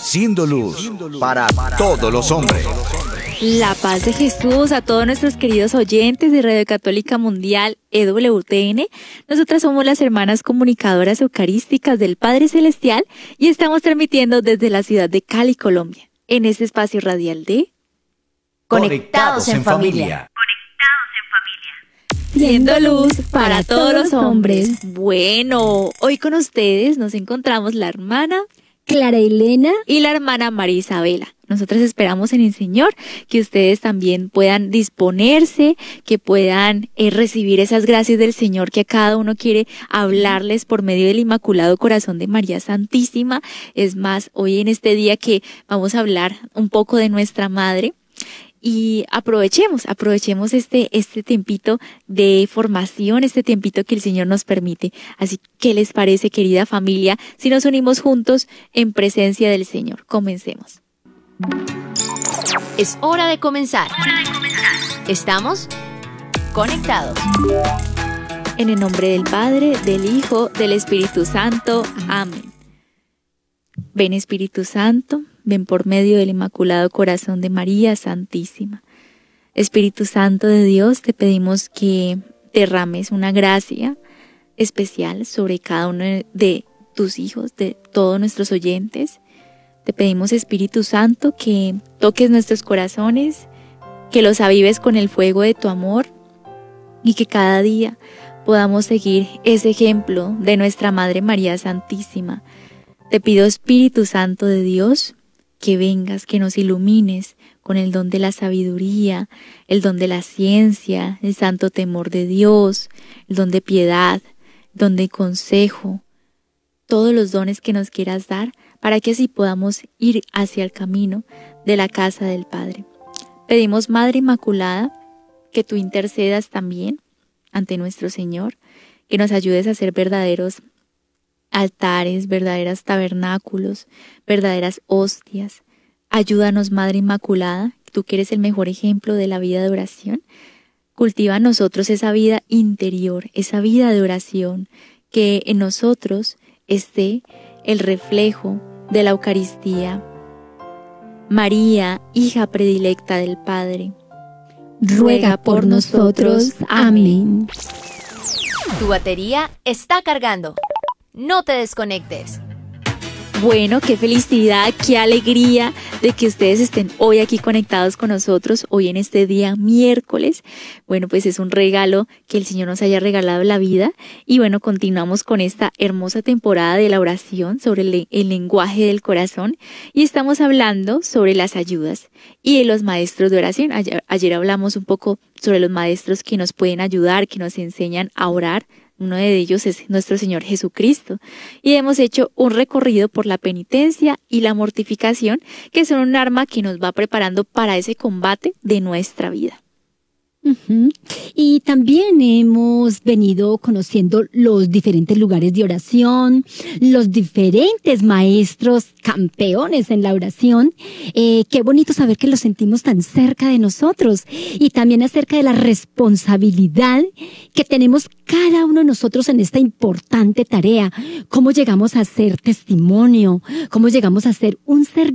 siendo luz para todos los hombres. La paz de Jesús a todos nuestros queridos oyentes de Radio Católica Mundial EWTN. Nosotras somos las hermanas comunicadoras eucarísticas del Padre Celestial y estamos transmitiendo desde la ciudad de Cali, Colombia, en este espacio radial de Conectados en Familia. Siendo luz para todos los hombres. Bueno, hoy con ustedes nos encontramos la hermana Clara Elena y la hermana María Isabela. Nosotros esperamos en el Señor que ustedes también puedan disponerse, que puedan recibir esas gracias del Señor que a cada uno quiere hablarles por medio del Inmaculado Corazón de María Santísima. Es más, hoy en este día que vamos a hablar un poco de nuestra Madre. Y aprovechemos este tiempito de formación, este tiempito que el Señor nos permite. Así que, ¿qué les parece, querida familia, si nos unimos juntos en presencia del Señor? Comencemos. Es hora de comenzar. Estamos conectados. En el nombre del Padre, del Hijo, del Espíritu Santo. Amén. Ven, Espíritu Santo. Ven por medio del Inmaculado Corazón de María Santísima. Espíritu Santo de Dios, te pedimos que derrames una gracia especial sobre cada uno de tus hijos, de todos nuestros oyentes. Te pedimos, Espíritu Santo, que toques nuestros corazones, que los avives con el fuego de tu amor y que cada día podamos seguir ese ejemplo de nuestra Madre María Santísima. Te pido, Espíritu Santo de Dios, que vengas, que nos ilumines con el don de la sabiduría, el don de la ciencia, el santo temor de Dios, el don de piedad, el don de consejo, todos los dones que nos quieras dar para que así podamos ir hacia el camino de la casa del Padre. Pedimos, Madre Inmaculada, que tú intercedas también ante nuestro Señor, que nos ayudes a ser verdaderos altares, verdaderas tabernáculos, verdaderas hostias. Ayúdanos, Madre Inmaculada, tú que eres el mejor ejemplo de la vida de oración. Cultiva en nosotros esa vida interior, esa vida de oración, que en nosotros esté el reflejo de la Eucaristía. María, hija predilecta del Padre, ruega por nosotros. Amén. Tu batería está cargando. No te desconectes. Bueno, qué felicidad, qué alegría de que ustedes estén hoy aquí conectados con nosotros, hoy en este día miércoles. Bueno, pues es un regalo que el Señor nos haya regalado la vida. Y bueno, continuamos con esta hermosa temporada de la oración sobre el lenguaje del corazón. Y estamos hablando sobre las ayudas y de los maestros de oración. Ayer hablamos un poco sobre los maestros que nos pueden ayudar, que nos enseñan a orar. Uno de ellos es nuestro Señor Jesucristo. Y hemos hecho un recorrido por la penitencia y la mortificación, que son un arma que nos va preparando para ese combate de nuestra vida. Y también hemos venido conociendo los diferentes lugares de oración, los diferentes maestros campeones en la oración. Qué bonito saber que los sentimos tan cerca de nosotros, y también acerca de la responsabilidad que tenemos cada uno de nosotros en esta importante tarea. Cómo llegamos a ser testimonio, cómo llegamos a ser un servicio